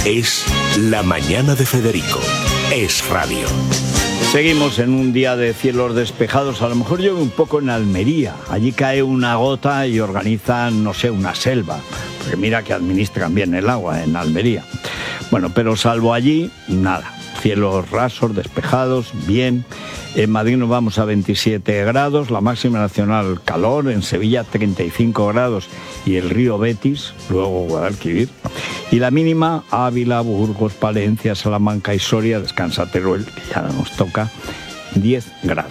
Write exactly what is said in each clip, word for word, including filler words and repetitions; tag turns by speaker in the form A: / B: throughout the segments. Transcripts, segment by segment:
A: Es La Mañana de Federico. Es radio.
B: Seguimos en un día de cielos despejados. A lo mejor llueve un poco en Almería. Allí cae una gota y organizan, no sé, una selva. Porque mira que administran bien el agua en Almería. Bueno, pero salvo allí, nada. Cielos rasos, despejados, bien. En Madrid nos vamos a veintisiete grados, la máxima nacional calor, en Sevilla treinta y cinco grados y el río Betis, luego Guadalquivir. Y la mínima, Ávila, Burgos, Palencia, Salamanca y Soria, descansa Teruel, que ya nos toca, diez grados.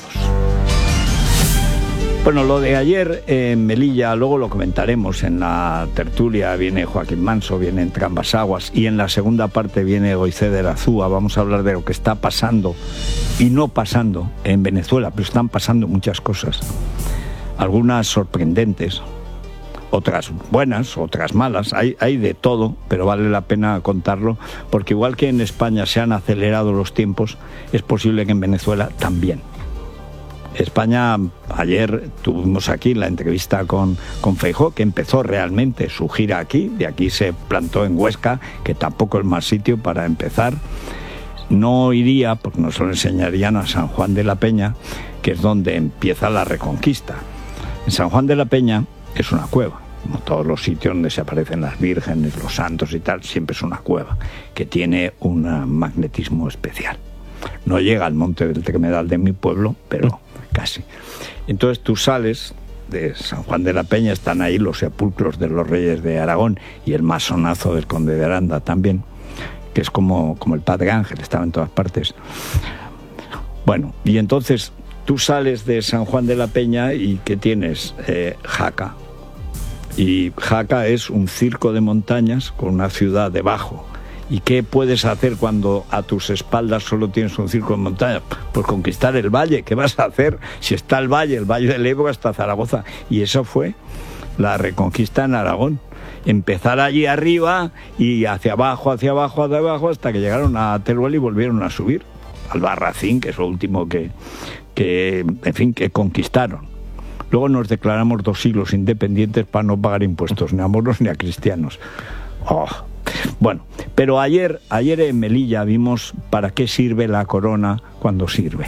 B: Bueno, lo de ayer en Melilla, luego lo comentaremos en la tertulia, viene Joaquín Manso, viene Entre Ambas Aguas, y en la segunda parte viene Goiceder Azúa. Vamos a hablar de lo que está pasando y no pasando en Venezuela, pero están pasando muchas cosas, algunas sorprendentes, otras buenas, otras malas, hay, hay de todo, pero vale la pena contarlo, porque igual que en España se han acelerado los tiempos, es posible que en Venezuela también. España, ayer tuvimos aquí la entrevista con, con Feijóo, que empezó realmente su gira aquí, de aquí se plantó en Huesca, que tampoco es más sitio para empezar. No iría, porque nos lo enseñarían a San Juan de la Peña, que es donde empieza la Reconquista. En San Juan de la Peña es una cueva, como todos los sitios donde se aparecen las vírgenes, los santos y tal, siempre es una cueva, que tiene un magnetismo especial. No llega al monte del Tremedal de mi pueblo, pero casi. Entonces tú sales de San Juan de la Peña, están ahí los sepulcros de los reyes de Aragón y el masonazo del conde de Aranda también, que es como, como el Padre Ángel, estaba en todas partes. Bueno, y entonces tú sales de San Juan de la Peña y ¿qué tienes? Eh, Jaca. Y Jaca es un circo de montañas con una ciudad debajo. ¿Y qué puedes hacer cuando a tus espaldas solo tienes un circo de montañas? Pues conquistar el valle. ¿Qué vas a hacer si está el valle, el valle del Ebro hasta Zaragoza? Y eso fue la Reconquista en Aragón. Empezar allí arriba y hacia abajo, hacia abajo, hacia abajo, hasta que llegaron a Teruel y volvieron a subir. Albarracín, que es lo último que, que, en fin, que conquistaron. Luego nos declaramos dos siglos independientes para no pagar impuestos, ni a moros ni a cristianos. Oh. Bueno, pero ayer, ayer en Melilla vimos para qué sirve la corona cuando sirve.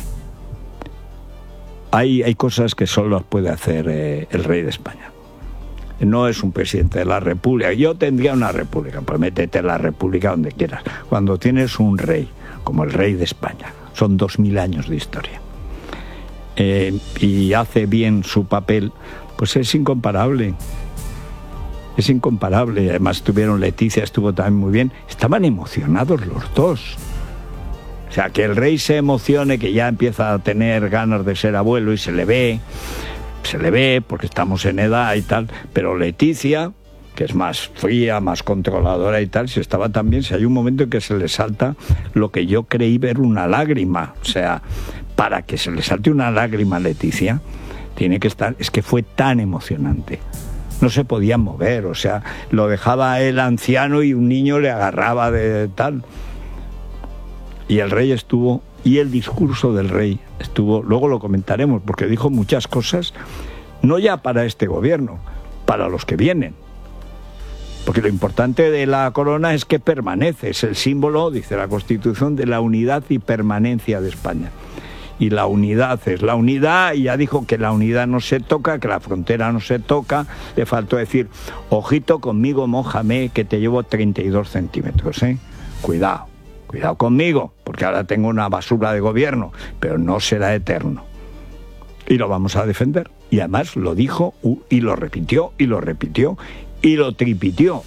B: Hay, hay cosas que solo las puede hacer eh, el rey de España. No es un presidente de la república. Yo tendría una república, pues métete en la república donde quieras. Cuando tienes un rey, como el rey de España, son dos mil años de historia, eh, y hace bien su papel, pues es incomparable. Es incomparable. Además estuvieron, Leticia estuvo también muy bien. Estaban emocionados los dos. O sea, que el rey se emocione, que ya empieza a tener ganas de ser abuelo y se le ve, se le ve porque estamos en edad y tal. Pero Leticia, que es más fría, más controladora y tal, si estaba también, si hay un momento en que se le salta lo que yo creí ver una lágrima. O sea, para que se le salte una lágrima a Leticia, tiene que estar, es que fue tan emocionante. No se podía mover, o sea, lo dejaba el anciano y un niño le agarraba de tal. Y el rey estuvo, y el discurso del rey estuvo, luego lo comentaremos, porque dijo muchas cosas, no ya para este gobierno, para los que vienen. Porque lo importante de la corona es que permanece, es el símbolo, dice la Constitución, de la unidad y permanencia de España. Y la unidad es la unidad, y ya dijo que la unidad no se toca, que la frontera no se toca. Le faltó decir, ojito conmigo, mójame, que te llevo treinta y dos centímetros, ¿eh? Cuidado, cuidado conmigo, porque ahora tengo una basura de gobierno, pero no será eterno. Y lo vamos a defender. Y además lo dijo, y lo repitió, y lo repitió, y lo tripitió.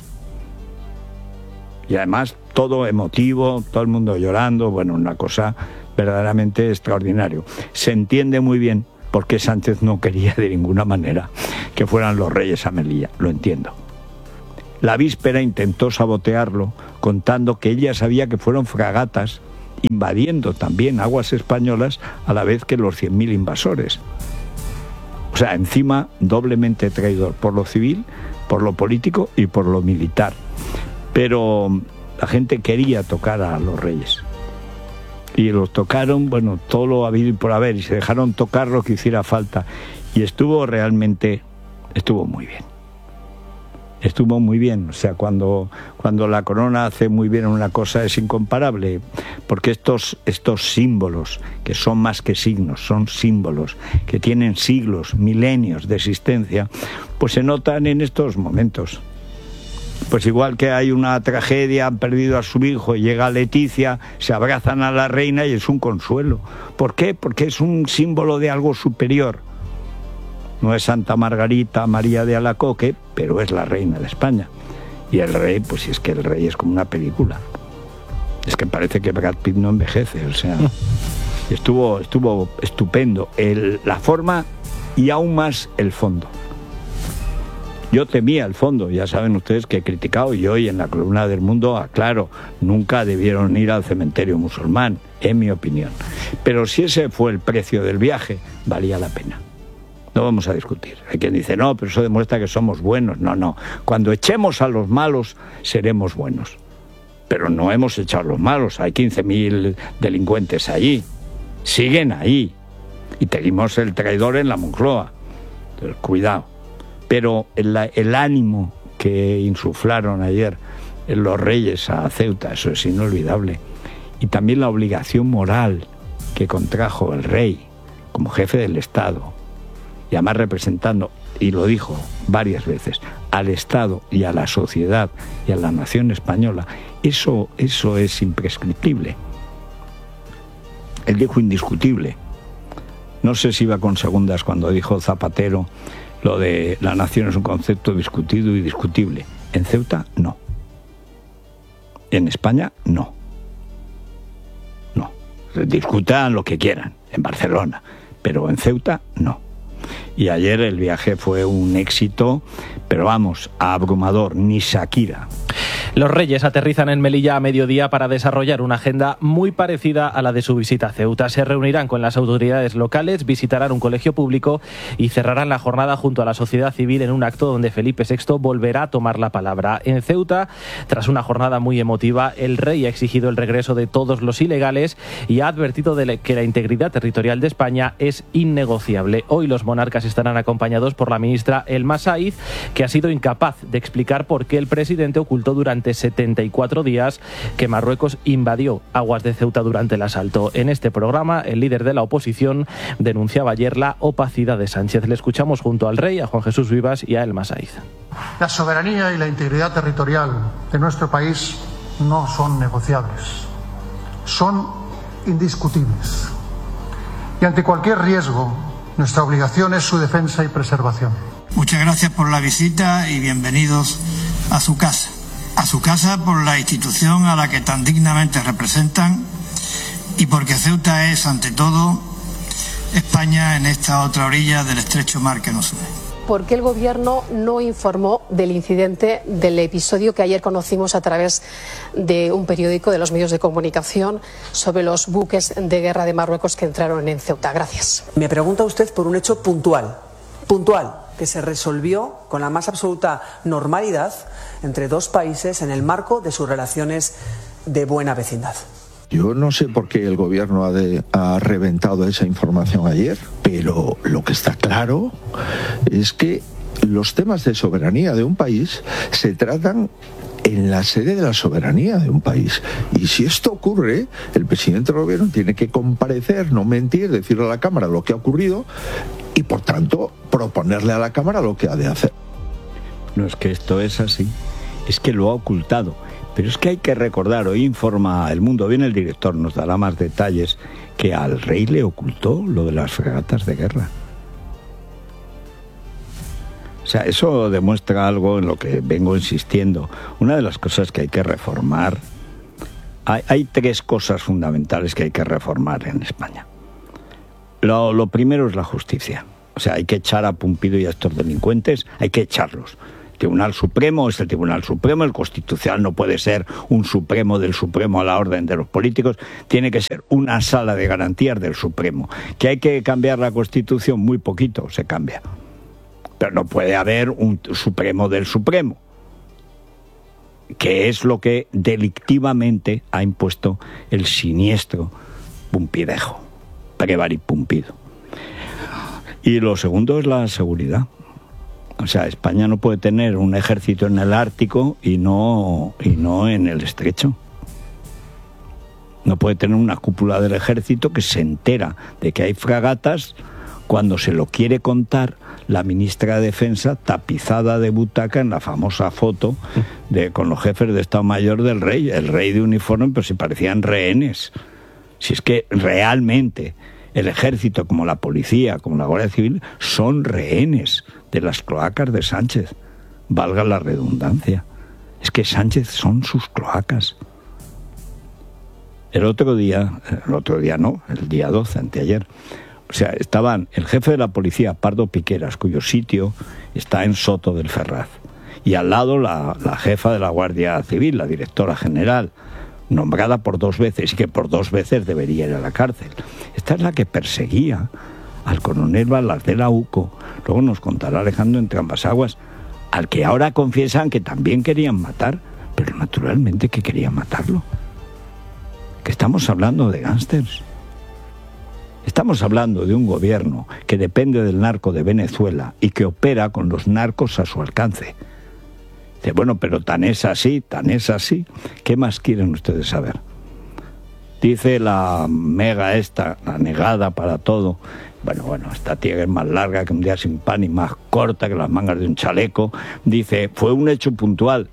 B: Y además todo emotivo, todo el mundo llorando, bueno, una cosa verdaderamente extraordinario. Se entiende muy bien por qué Sánchez no quería de ninguna manera que fueran los reyes a Melilla, lo entiendo. La víspera intentó sabotearlo, contando que ella sabía que fueron fragatas invadiendo también aguas españolas a la vez que los cien mil invasores. O sea, encima doblemente traidor, por lo civil, por lo político y por lo militar. Pero la gente quería tocar a los reyes. Y los tocaron, bueno, todo lo habido y por haber, y se dejaron tocar lo que hiciera falta. Y estuvo realmente, estuvo muy bien. Estuvo muy bien, o sea, cuando, cuando la corona hace muy bien una cosa es incomparable, porque estos, estos símbolos, que son más que signos, son símbolos, que tienen siglos, milenios de existencia, pues se notan en estos momentos. Pues igual que hay una tragedia, han perdido a su hijo y llega Leticia, se abrazan a la reina y es un consuelo. ¿Por qué? Porque es un símbolo de algo superior. No es Santa Margarita María de Alacoque, pero es la reina de España. Y el rey, pues si es que el rey es como una película. Es que parece que Brad Pitt no envejece, o sea, estuvo, estuvo estupendo el, la forma y aún más el fondo. Yo temía el fondo, ya saben ustedes que he criticado y hoy en la columna del Mundo aclaro, nunca debieron ir al cementerio musulmán, en mi opinión. Pero si ese fue el precio del viaje, valía la pena. No vamos a discutir. Hay quien dice, no, pero eso demuestra que somos buenos. No, no. Cuando echemos a los malos, seremos buenos. Pero no hemos echado a los malos. Hay quince mil delincuentes allí. Siguen ahí. Y tenemos el traidor en la Moncloa. Entonces, cuidado. Pero el, el ánimo que insuflaron ayer en los reyes a Ceuta, eso es inolvidable. Y también la obligación moral que contrajo el rey como jefe del Estado, y además representando, y lo dijo varias veces, al Estado y a la sociedad y a la nación española, eso, eso es imprescriptible. Él dijo indiscutible. No sé si iba con segundas cuando dijo Zapatero lo de la nación es un concepto discutido y discutible. En Ceuta, no. En España, no. No. Discutan lo que quieran, en Barcelona, pero en Ceuta, no. Y ayer el viaje fue un éxito, pero vamos, abrumador, ni Shakira.
C: Los reyes aterrizan en Melilla a mediodía para desarrollar una agenda muy parecida a la de su visita a Ceuta. Se reunirán con las autoridades locales, visitarán un colegio público y cerrarán la jornada junto a la sociedad civil en un acto donde Felipe sexto volverá a tomar la palabra. En Ceuta, tras una jornada muy emotiva, el rey ha exigido el regreso de todos los ilegales y ha advertido de que la integridad territorial de España es innegociable. Hoy los monarcas estarán acompañados por la ministra Elma Saiz, que ha sido incapaz de explicar por qué el presidente ocultó durante setenta y cuatro días que Marruecos invadió aguas de Ceuta durante el asalto. En este programa, el líder de la oposición denunciaba ayer la opacidad de Sánchez. Le escuchamos junto al rey, a Juan Jesús Vivas y a Elma Saiz.
D: La soberanía y la integridad territorial de nuestro país no son negociables, son indiscutibles. Y ante cualquier riesgo, nuestra obligación es su defensa y preservación.
E: Muchas gracias por la visita y bienvenidos a su casa. A su casa por la institución a la que tan dignamente representan y porque Ceuta es, ante todo, España en esta otra orilla del estrecho mar que nos une.
F: ¿Por qué el Gobierno no informó del incidente, del episodio que ayer conocimos a través de un periódico, de los medios de comunicación, sobre los buques de guerra de Marruecos que entraron en Ceuta? Gracias.
G: Me pregunta usted por un hecho puntual, puntual, que se resolvió con la más absoluta normalidad entre dos países en el marco de sus relaciones de buena vecindad.
H: Yo no sé por qué el gobierno ha, de, ha reventado esa información ayer, pero lo que está claro es que los temas de soberanía de un país se tratan en la sede de la soberanía de un país. Y si esto ocurre, el presidente del gobierno tiene que comparecer, no mentir, decirle a la Cámara lo que ha ocurrido y, por tanto, proponerle a la Cámara lo que ha de hacer.
B: No es que esto es así, es que lo ha ocultado. Pero es que hay que recordar, hoy informa El Mundo, bien el director, nos dará más detalles, que al rey le ocultó lo de las fragatas de guerra. O sea, eso demuestra algo en lo que vengo insistiendo. Una de las cosas que hay que reformar, hay, hay tres cosas fundamentales que hay que reformar en España. Lo, lo primero es la justicia. O sea, hay que echar a Pumpido y a estos delincuentes, hay que echarlos. El Tribunal Supremo es el Tribunal Supremo, el Constitucional no puede ser un Supremo del Supremo a la orden de los políticos, tiene que ser una sala de garantías del Supremo. Que hay que cambiar la Constitución, muy poquito se cambia. Pero no puede haber un Supremo del Supremo, que es lo que delictivamente ha impuesto el siniestro Pumpidejo, Prevari Pumpido. Y lo segundo es la seguridad. O sea, España no puede tener un ejército en el Ártico y no, y no en el Estrecho. No puede tener una cúpula del ejército que se entera de que hay fragatas cuando se lo quiere contar la ministra de Defensa tapizada de butaca en la famosa foto de, con los jefes de Estado Mayor del rey, el rey de uniforme, pero si parecían rehenes. Si es que realmente el ejército, como la policía, como la Guardia Civil, son rehenes de las cloacas de Sánchez, valga la redundancia. Es que Sánchez son sus cloacas. El otro día, el otro día no, el día doce, anteayer, o sea, estaban el jefe de la policía, Pardo Piqueras, cuyo sitio está en Soto del Ferraz, y al lado la, la jefa de la Guardia Civil, la directora general, nombrada por dos veces y que por dos veces debería ir a la cárcel. Esta es la que perseguía al coronel Balas de la U C O, luego nos contará Alejandro entre ambas aguas, al que ahora confiesan que también querían matar, pero naturalmente que querían matarlo. Que estamos hablando de gángsters. Estamos hablando de un gobierno que depende del narco de Venezuela y que opera con los narcos a su alcance. Dice, bueno, pero tan es así, tan es así. ¿Qué más quieren ustedes saber? Dice la mega esta, la negada para todo. Bueno, bueno, esta tía es más larga que un día sin pan y más corta que las mangas de un chaleco. Dice, fue un hecho puntual.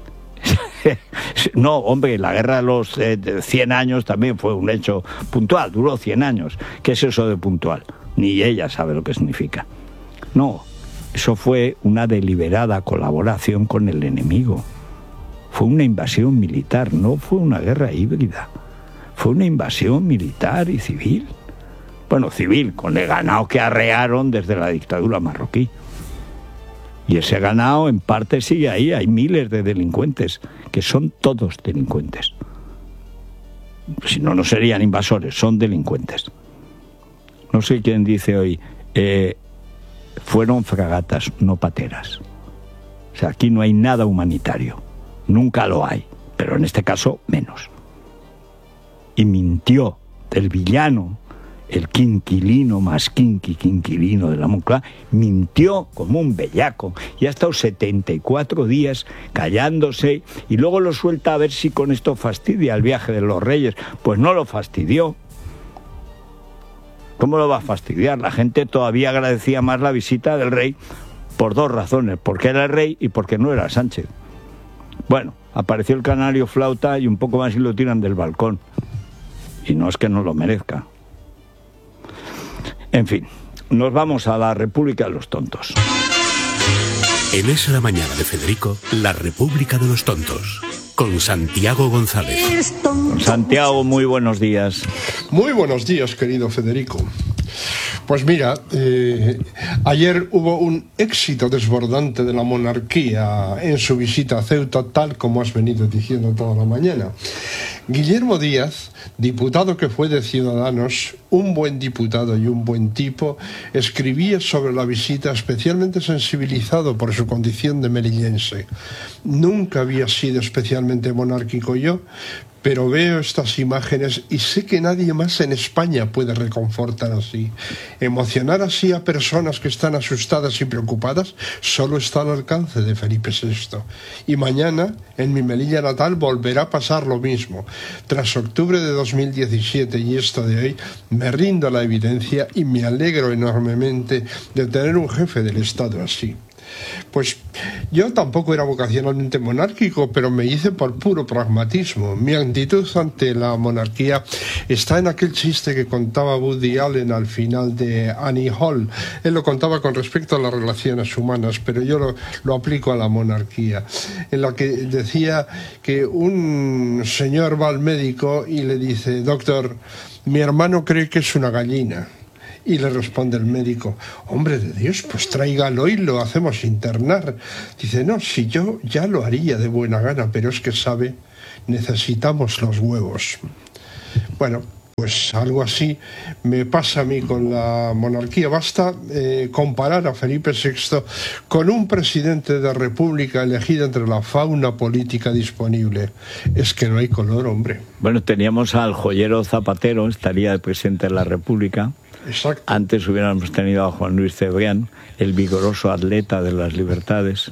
B: No, hombre, la guerra de los eh, cien años también fue un hecho puntual, duró cien años. ¿Qué es eso de puntual? Ni ella sabe lo que significa. No, eso fue una deliberada colaboración con el enemigo. Fue una invasión militar, no fue una guerra híbrida. Fue una invasión militar y civil. Bueno, civil, con el ganado que arrearon desde la dictadura marroquí. Y ese ganado en parte sigue ahí, hay miles de delincuentes, que son todos delincuentes. Si no, no serían invasores, son delincuentes. No sé quién dice hoy, eh, fueron fragatas, no pateras. O sea, aquí no hay nada humanitario, nunca lo hay, pero en este caso menos. Y mintió el villano, el quinquilino más quinqui quinquilino de la Moncloa, mintió como un bellaco y ha estado setenta y cuatro días callándose y luego lo suelta a ver si con esto fastidia el viaje de los reyes. Pues no lo fastidió. ¿Cómo lo va a fastidiar? La gente todavía agradecía más la visita del rey por dos razones, porque era el rey y porque no era Sánchez. Bueno, apareció el canario flauta y un poco más y lo tiran del balcón. Y no es que no lo merezca. En fin, nos vamos a la República de los Tontos.
A: En Es la Mañana de Federico, la República de los Tontos, con Santiago González.
B: Santiago, muy buenos días.
I: Muy buenos días, querido Federico. Pues mira, eh, ayer hubo un éxito desbordante de la monarquía en su visita a Ceuta, tal como has venido diciendo toda la mañana. Guillermo Díaz, diputado que fue de Ciudadanos, un buen diputado y un buen tipo, escribía sobre la visita especialmente sensibilizado por su condición de melillense. Nunca había sido especialmente monárquico yo, pero veo estas imágenes y sé que nadie más en España puede reconfortar así. Emocionar así a personas que están asustadas y preocupadas solo está al alcance de Felipe sexto. Y mañana, en mi Melilla natal, volverá a pasar lo mismo. Tras octubre de dos mil diecisiete y esto de hoy, me rindo a la evidencia y me alegro enormemente de tener un jefe del Estado así. Pues yo tampoco era vocacionalmente monárquico, pero me hice por puro pragmatismo. Mi actitud ante la monarquía está en aquel chiste que contaba Woody Allen al final de Annie Hall. Él lo contaba con respecto a las relaciones humanas, pero yo lo, lo aplico a la monarquía, en la que decía que un señor va al médico y le dice: doctor, mi hermano cree que es una gallina. Y le responde el médico: hombre de Dios, pues tráigalo y lo hacemos internar. Dice: no, si yo ya lo haría de buena gana, pero es que sabe, necesitamos los huevos. Bueno, pues algo así me pasa a mí con la monarquía. Basta eh, comparar a Felipe sexto con un presidente de república elegido entre la fauna política disponible. Es que no hay color, hombre.
B: Bueno, teníamos al joyero Zapatero, estaría el presidente de la República,
I: Exacto.
B: Antes hubiéramos tenido a Juan Luis Cebrián, el vigoroso atleta de las libertades.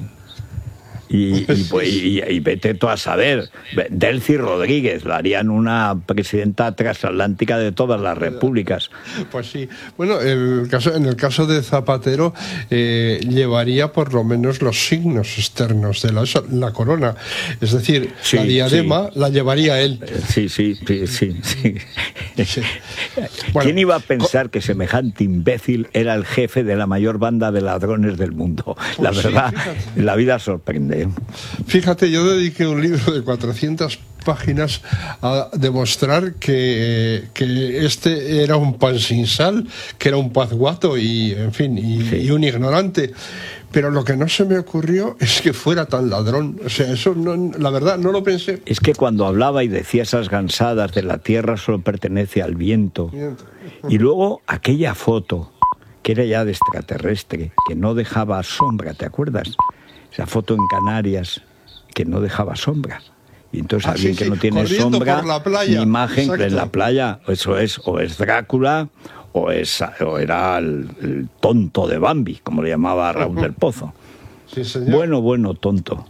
B: Y, y, y, y vete tú a saber, Delcy Rodríguez, la harían una presidenta transatlántica de todas las repúblicas.
I: Pues sí. Bueno, el caso, en el caso de Zapatero, eh, llevaría por lo menos los signos externos de la, la corona. Es decir, sí, la diadema sí. la llevaría él.
B: Sí, sí, sí, sí. sí. sí. Bueno, ¿quién iba a pensar que semejante imbécil era el jefe de la mayor banda de ladrones del mundo? Pues la verdad, sí, la vida sorprende.
I: Fíjate, yo dediqué un libro de cuatrocientas páginas a demostrar que, que este era un pan sin sal, que era un pazguato y, en fin, y, sí. y un ignorante. Pero lo que no se me ocurrió es que fuera tan ladrón. O sea, eso no, la verdad no lo pensé.
B: Es que cuando hablaba y decía esas gansadas de la tierra solo pertenece al viento, viento. Y luego aquella foto que era ya de extraterrestre, que no dejaba sombra, ¿te acuerdas? Esa foto en Canarias que no dejaba sombra. Y entonces ah, alguien sí, que sí. no tiene
I: Corriendo
B: sombra,
I: la playa.
B: Ni imagen
I: Exacto.
B: en la playa, eso es, o es Drácula, o, es, o era el, el tonto de Bambi, como le llamaba Raúl uh-huh. del Pozo.
I: Sí, señor.
B: Bueno, bueno, tonto.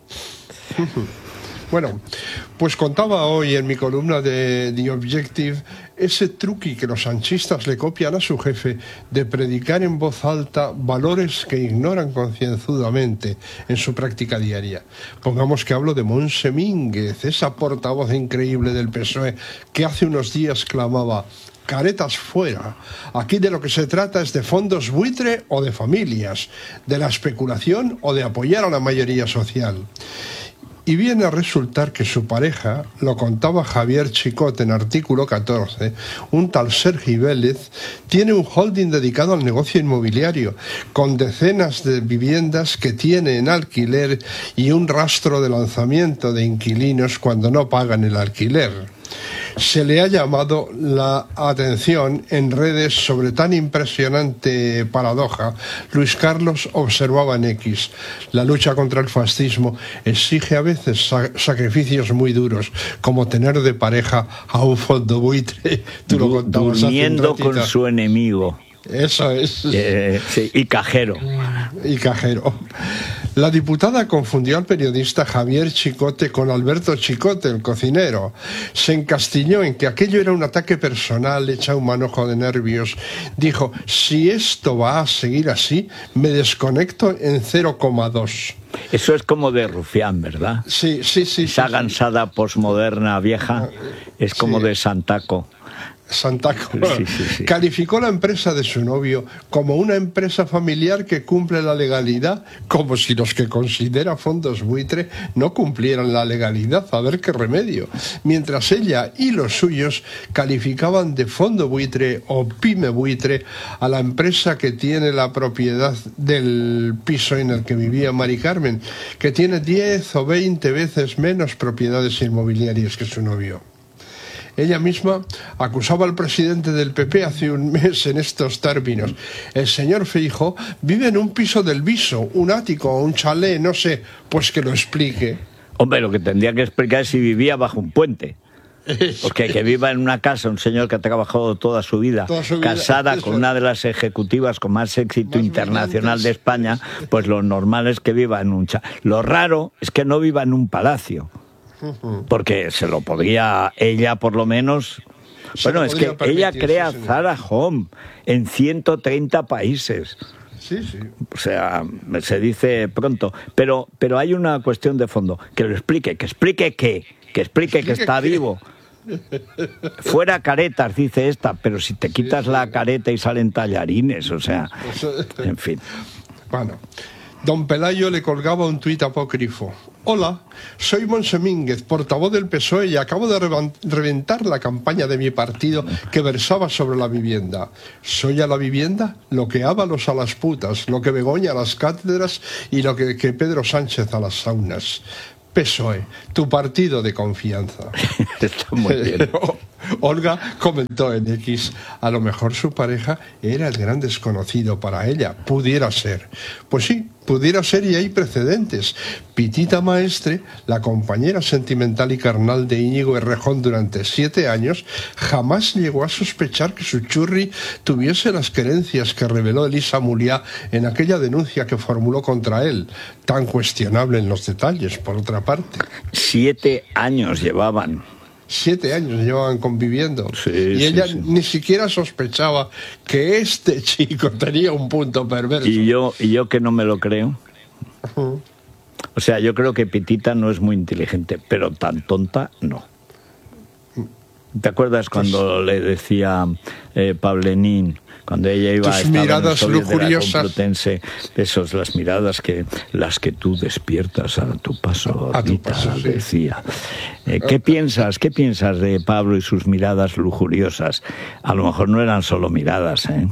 I: Uh-huh. Bueno, pues contaba hoy en mi columna de The Objective ese truqui que los sanchistas le copian a su jefe de predicar en voz alta valores que ignoran concienzudamente en su práctica diaria. Pongamos que hablo de Montse Mínguez, esa portavoz increíble del P S O E que hace unos días clamaba: caretas fuera. Aquí de lo que se trata es de fondos buitre o de familias, de la especulación o de apoyar a la mayoría social. Y viene a resultar que su pareja, lo contaba Javier Chicot en artículo catorce, un tal Sergi Vélez, tiene un holding dedicado al negocio inmobiliario, con decenas de viviendas que tiene en alquiler y un rastro de lanzamiento de inquilinos cuando no pagan el alquiler. Se le ha llamado la atención en redes sobre tan impresionante paradoja. Luis Carlos observaba en X: la lucha contra el fascismo exige a veces sa- sacrificios muy duros, como tener de pareja a un fondo buitre. Tú lo contabas
B: durmiendo con su enemigo.
I: Eso es.
B: Eh, sí, y cajero.
I: Y cajero. La diputada confundió al periodista Javier Chicote con Alberto Chicote, el cocinero. Se encastilló en que aquello era un ataque personal, echa un manojo de nervios. Dijo: si esto va a seguir así, me desconecto en cero coma dos.
B: Eso es como de Rufián, ¿verdad?
I: Sí, sí, sí.
B: Esa
I: sí,
B: gansada sí. posmoderna vieja es como sí. de Santaco.
I: Santaco.
B: Sí, sí, sí.
I: Calificó la empresa de su novio como una empresa familiar que cumple la legalidad, como si los que considera fondos buitre no cumplieran la legalidad. A ver qué remedio. Mientras ella y los suyos calificaban de fondo buitre o pyme buitre a la empresa que tiene la propiedad del piso en el que vivía Mari Carmen, que tiene diez o veinte veces menos propiedades inmobiliarias que su novio. Ella misma acusaba al presidente del P P hace un mes en estos términos: el señor Feijóo vive en un piso del Viso, un ático o un chalet, no sé, pues que lo explique.
B: Hombre, lo que tendría que explicar es si vivía bajo un puente. Porque que viva en una casa un señor que ha trabajado toda su vida, toda su vida casada eso. con una de las ejecutivas con más éxito más internacional brillantes. de España, pues lo normal es que viva en un chalet. Lo raro es que no viva en un palacio. Porque se lo podría ella por lo menos. Se bueno, es que ella crea sí, Zara Home en ciento treinta países.
I: Sí, sí.
B: O sea, se dice pronto. Pero, pero hay una cuestión de fondo. Que lo explique. ¿Que explique qué? Que explique, ¿Explique que está qué? vivo. Fuera caretas, dice esta. Pero si te quitas sí, sí. la careta y salen tallarines, o sea, en fin.
I: Bueno. Don Pelayo le colgaba un tuit apócrifo: hola, soy Montse Mínguez, portavoz del P S O E, y acabo de reventar la campaña de mi partido que versaba sobre la vivienda. Soy a la vivienda lo que Ábalos a las putas, lo que Begoña a las cátedras y lo que, que Pedro Sánchez a las saunas. P S O E, tu partido de confianza.
B: Está muy bien.
I: Olga comentó en X, a lo mejor su pareja era el gran desconocido para ella, pudiera ser. Pues sí, pudiera ser, y hay precedentes. Pitita Maestre, la compañera sentimental y carnal de Íñigo Errejón durante siete años, jamás llegó a sospechar que su churri tuviese las querencias que reveló Elisa Muliá en aquella denuncia que formuló contra él, tan cuestionable en los detalles, por otra parte.
B: Siete años llevaban.
I: Siete años llevaban conviviendo.
B: Sí,
I: y
B: sí,
I: ella
B: sí.
I: ni siquiera sospechaba que este chico tenía un punto perverso.
B: Y yo, y yo que no me lo creo.
I: Uh-huh.
B: O sea, yo creo que Pitita no es muy inteligente, pero tan tonta no. ¿Te acuerdas cuando le decía eh, Pablenín, cuando ella iba a
I: tus miradas
B: en el soviet de la
I: lujuriosas,
B: Complutense, esos, las miradas que las que tú despiertas a tu paso,
I: a tu
B: Rita,
I: paso, sí.
B: decía. Eh, ¿Qué piensas? ¿Qué piensas de Pablo y sus miradas lujuriosas? A lo mejor no eran solo miradas, ¿eh?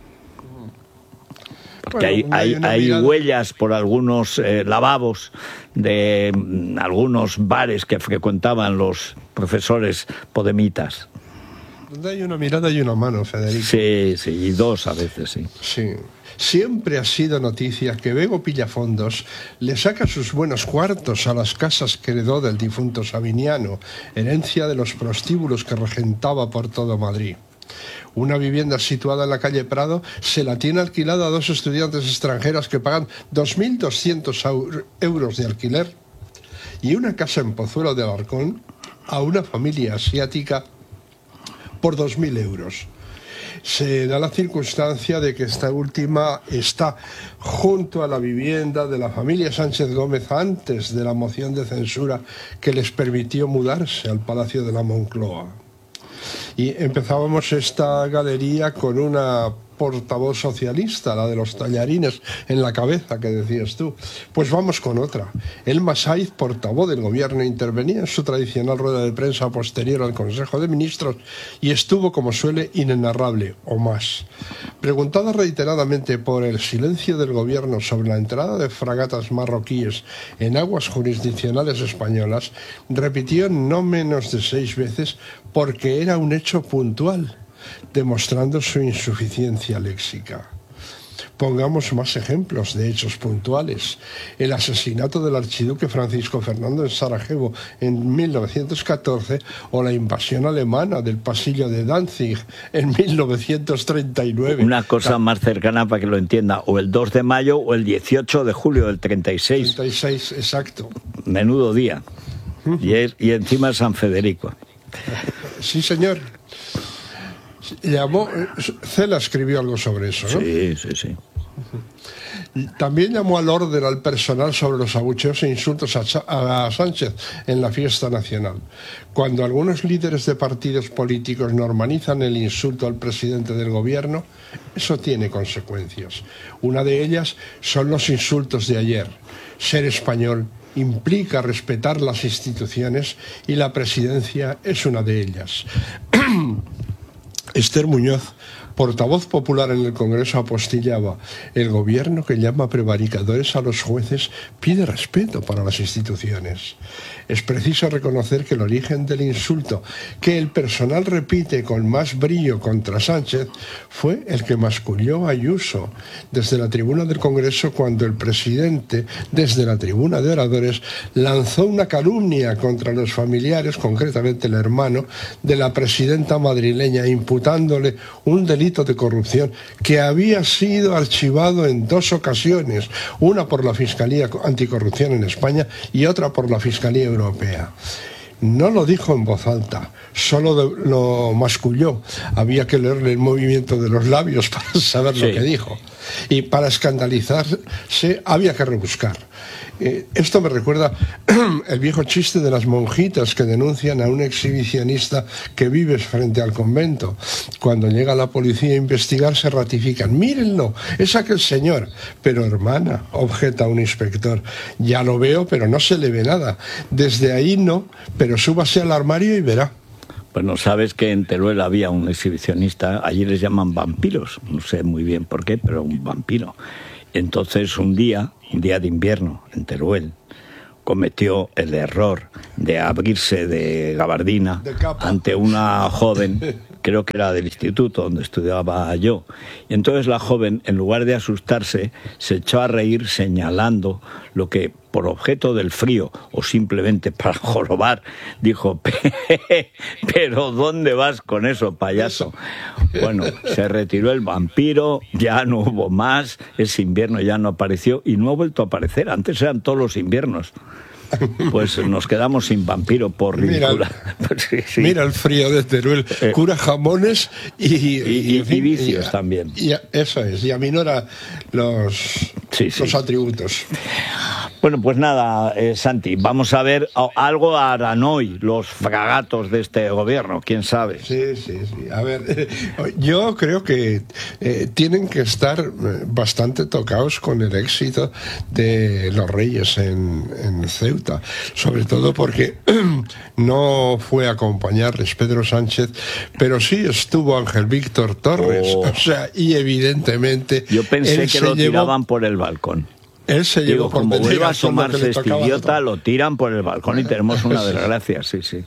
B: Porque
I: Bueno,
B: hay,
I: hay
B: hay,
I: una
B: hay
I: mirada-
B: huellas por algunos eh, lavabos de mm, algunos bares que frecuentaban los profesores podemitas.
I: Donde hay una mirada y una mano, Federico.
B: Sí, sí, y dos a veces, sí.
I: Sí. Siempre ha sido noticia que Bego Pillafondos le saca sus buenos cuartos a las casas que heredó del difunto Sabiniano, herencia de los prostíbulos que regentaba por todo Madrid. Una vivienda situada en la calle Prado se la tiene alquilada a dos estudiantes extranjeras que pagan dos mil doscientos euros de alquiler, y una casa en Pozuelo de Alarcón a una familia asiática por dos mil euros. Se da la circunstancia de que esta última está junto a la vivienda de la familia Sánchez Gómez antes de la moción de censura que les permitió mudarse al Palacio de la Moncloa. Y empezábamos esta galería con una portavoz socialista, la de los tallarines en la cabeza que decías tú. Pues vamos con otra. Elma Saiz, portavoz del gobierno, intervenía en su tradicional rueda de prensa posterior al Consejo de Ministros y estuvo, como suele, inenarrable o más. Preguntada reiteradamente por el silencio del gobierno sobre la entrada de fragatas marroquíes en aguas jurisdiccionales españolas, repitió no menos de seis veces porque era un hecho puntual, demostrando su insuficiencia léxica. Pongamos más ejemplos de hechos puntuales. El asesinato del archiduque Francisco Fernando en Sarajevo en mil novecientos catorce o la invasión alemana del pasillo de Danzig en mil novecientos treinta y nueve.
B: Una cosa más cercana para que lo entienda, o el dos de mayo o el dieciocho de julio del treinta y seis.
I: treinta y seis, exacto.
B: Menudo día. Y, es, y encima San Federico.
I: Sí, señor. Llamó, Cela escribió algo sobre eso, ¿no?
B: Sí, sí, sí.
I: También llamó al orden al personal sobre los abucheos e insultos a, a Sánchez en la fiesta nacional. Cuando algunos líderes de partidos políticos normalizan el insulto al presidente del gobierno, eso tiene consecuencias. Una de ellas son los insultos de ayer. Ser español implica respetar las instituciones y la presidencia es una de ellas. Esther Muñoz, portavoz popular en el Congreso, apostillaba: el gobierno que llama prevaricadores a los jueces pide respeto para las instituciones. Es preciso reconocer que el origen del insulto que el personal repite con más brillo contra Sánchez fue el que masculló a Ayuso desde la tribuna del Congreso cuando el presidente, desde la tribuna de oradores, lanzó una calumnia contra los familiares, concretamente el hermano de la presidenta madrileña, imputándole un delito de corrupción que había sido archivado en dos ocasiones, una por la Fiscalía Anticorrupción en España y otra por la Fiscalía Europea. No lo dijo en voz alta, solo de, lo masculló. Había que leerle el movimiento de los labios para saber sí. lo que dijo. Y para escandalizarse había que rebuscar. Eh, esto me recuerda el viejo chiste de las monjitas que denuncian a un exhibicionista que vive frente al convento. Cuando llega la policía a investigar, se ratifican: mírenlo, es aquel señor. Pero hermana, objeta un inspector, ya lo veo, pero no se le ve nada. Desde ahí no, pero súbase al armario y verá.
B: Bueno, sabes que en Teruel había un exhibicionista, allí les llaman vampiros, no sé muy bien por qué, pero un vampiro. Entonces un día, un día de invierno en Teruel, cometió el error de abrirse de gabardina ante una joven, creo que era del instituto donde estudiaba yo, y entonces la joven, en lugar de asustarse, se echó a reír señalando lo que por objeto del frío o simplemente para jorobar, dijo: pero ¿dónde vas con eso, payaso? Bueno, se retiró el vampiro, ya no hubo más, ese invierno ya no apareció y no ha vuelto a aparecer. Antes eran todos los inviernos. Pues nos quedamos sin vampiro por ridícula.
I: Mira,
B: pues sí, sí.
I: mira el frío de Teruel,
B: eh,
I: cura jamones y, y,
B: y, y, y vicios
I: y,
B: también.
I: Y, eso es, y aminora los,
B: sí, sí.
I: los atributos.
B: Bueno, pues nada, eh, Santi, vamos a ver algo harán hoy los fragatos de este gobierno, quién sabe.
I: Sí, sí, sí. A ver, eh, yo creo que eh, tienen que estar bastante tocados con el éxito de los Reyes en, en Ceuta, sobre todo porque no fue a acompañarles Pedro Sánchez, pero sí estuvo Ángel Víctor Torres, oh. o sea, y evidentemente...
B: Yo pensé que lo llevó... tiraban por el balcón.
I: Él se
B: Digo,
I: llevó por
B: como vuelva a asomarse este
I: tocaba,
B: idiota, lo tiran por el balcón y tenemos una desgracia, sí, sí.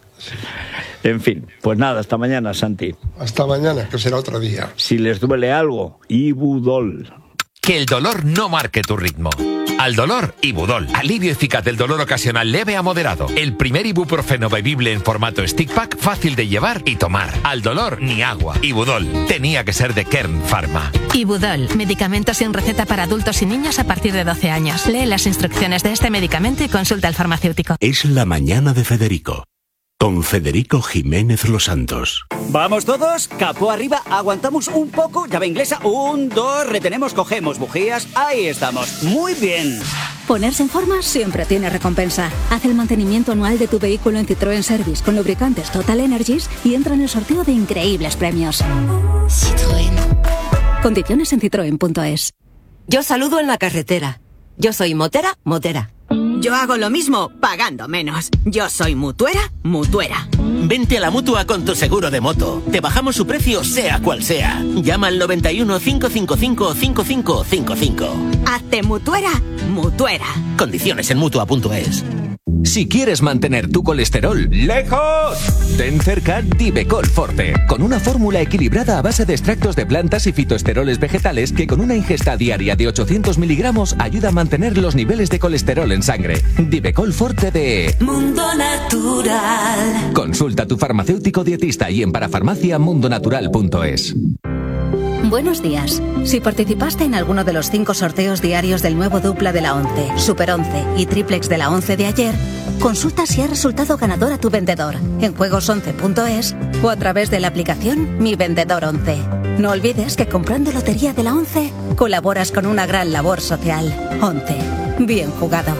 B: En fin, pues nada, hasta mañana, Santi.
I: Hasta mañana, que será otro día.
B: Si les duele algo, Ibudol.
J: Que el dolor no marque tu ritmo. Al dolor, Ibudol. Alivio eficaz del dolor ocasional leve a moderado. El primer ibuprofeno bebible en formato stick pack, fácil de llevar y tomar. Al dolor, ni agua. Ibudol. Tenía que ser de Kern Pharma.
K: Ibudol. Medicamento sin receta para adultos y niños a partir de doce años. Lee las instrucciones de este medicamento y consulta al farmacéutico.
A: Es la mañana de Federico. Con Federico Jiménez Los Santos.
L: ¿Vamos todos? Capó arriba, aguantamos un poco, llave inglesa, un, dos, retenemos, cogemos bujías, ahí estamos, muy bien.
M: Ponerse en forma siempre tiene recompensa. Haz el mantenimiento anual de tu vehículo en Citroën Service con lubricantes Total Energies y entra en el sorteo de increíbles premios. Citroën. Condiciones en citroen punto es.
N: Yo saludo en la carretera. Yo soy motera, motera.
O: Yo hago lo mismo, pagando menos. Yo soy mutuera, mutuera.
P: Vente a la Mutua con tu seguro de moto. Te bajamos su precio sea cual sea. Llama al noventa y uno, cinco cinco cinco, cinco cinco cinco cinco.
O: Hazte mutuera, mutuera.
P: Condiciones en mutua punto es.
Q: Si quieres mantener tu colesterol lejos, ten cerca Divecol Forte, con una fórmula equilibrada a base de extractos de plantas y fitoesteroles vegetales que con una ingesta diaria de ochocientos miligramos ayuda a mantener los niveles de colesterol en sangre. Divecol Forte de
R: Mundo Natural.
Q: Consulta a tu farmacéutico dietista y en parafarmacia mundo natural punto es.
M: Buenos días. Si participaste en alguno de los cinco sorteos diarios del nuevo dupla de la once, Super once y triplex de la once de ayer, consulta si ha resultado ganador a tu vendedor en juegos once punto es o a través de la aplicación Mi Vendedor once. No olvides que comprando lotería de la once colaboras con una gran labor social. once. Bien jugado.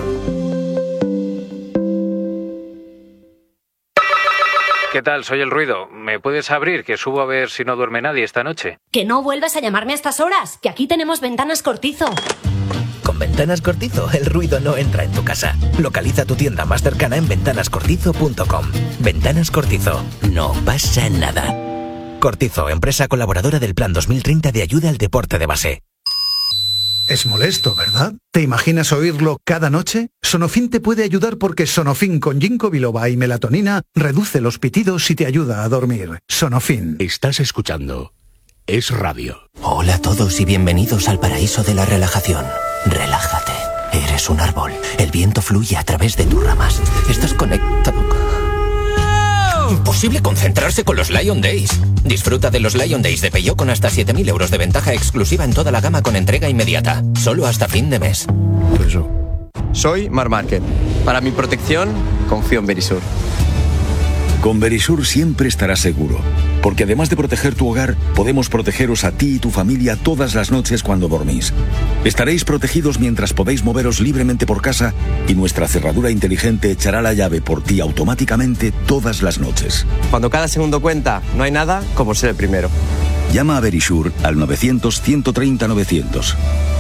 C: ¿Qué tal? Soy el ruido. ¿Me puedes abrir? Que subo a ver si no duerme nadie esta noche.
S: Que no vuelvas a llamarme a estas horas, que aquí tenemos Ventanas Cortizo.
T: Con Ventanas Cortizo, el ruido no entra en tu casa. Localiza tu tienda más cercana en ventanas cortizo punto com. Ventanas Cortizo. No pasa nada. Cortizo, empresa colaboradora del Plan dos mil treinta de ayuda al deporte de base.
U: Es molesto, ¿verdad? ¿Te imaginas oírlo cada noche? Sonofin te puede ayudar porque Sonofin con ginkgo biloba y melatonina reduce los pitidos y te ayuda a dormir. Sonofin.
A: Estás escuchando Es Radio.
T: Hola a todos y bienvenidos al paraíso de la relajación. Relájate. Eres un árbol. El viento fluye a través de tus ramas. Estás conectado. Imposible concentrarse con los Lion Days. Disfruta de los Lion Days de Peugeot con hasta siete mil euros de ventaja exclusiva en toda la gama con entrega inmediata. Solo hasta fin de mes.
V: Eso. Soy Mar Márquez. Para mi protección, confío en Verisur.
W: Con Verisur siempre estarás seguro, porque además de proteger tu hogar, podemos protegeros a ti y tu familia todas las noches cuando dormís. Estaréis protegidos mientras podéis moveros libremente por casa y nuestra cerradura inteligente echará la llave por ti automáticamente todas las noches.
V: Cuando cada segundo cuenta, no hay nada como ser el primero.
W: Llama a Verisur al novecientos, ciento treinta, novecientos.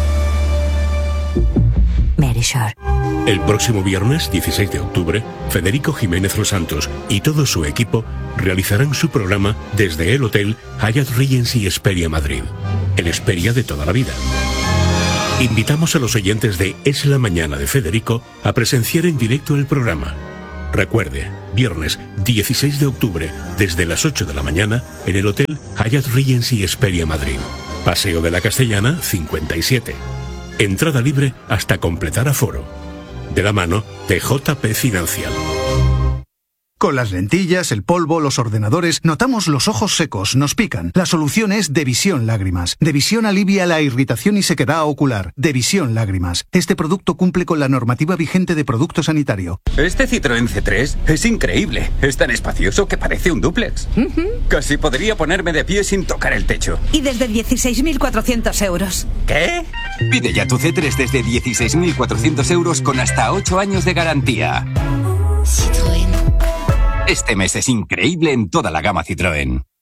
A: Verisur. El próximo viernes, dieciséis de octubre, Federico Jiménez Los Santos y todo su equipo realizarán su programa desde el Hotel Hyatt Regency Hesperia Madrid, el Hesperia de toda la vida. Invitamos a los oyentes de Es la Mañana de Federico a presenciar en directo el programa. Recuerde, viernes dieciséis de octubre, desde las ocho de la mañana, en el Hotel Hyatt Regency Esperia Madrid. Paseo de la Castellana, cincuenta y siete. Entrada libre hasta completar aforo. De la mano de J P Financial.
U: Con las lentillas, el polvo, los ordenadores, notamos los ojos secos, nos pican. La solución es Devisión Lágrimas. Devisión alivia la irritación y sequedad ocular. Devisión Lágrimas. Este producto cumple con la normativa vigente de producto sanitario.
D: Este Citroën C tres es increíble. Es tan espacioso que parece un dúplex. Uh-huh. Casi podría ponerme de pie sin tocar el techo.
E: Y desde dieciséis mil cuatrocientos euros.
D: ¿Qué? Pide ya tu C tres desde dieciséis mil cuatrocientos euros con hasta ocho años de garantía.
E: Citroën.
D: Este mes es increíble en toda la gama Citroën.